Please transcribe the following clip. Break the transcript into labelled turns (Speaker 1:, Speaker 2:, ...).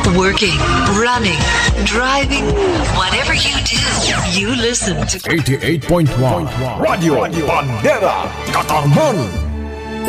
Speaker 1: Working, running, driving, whatever you do, you listen to
Speaker 2: 88.1 Radio Bandera Katarman.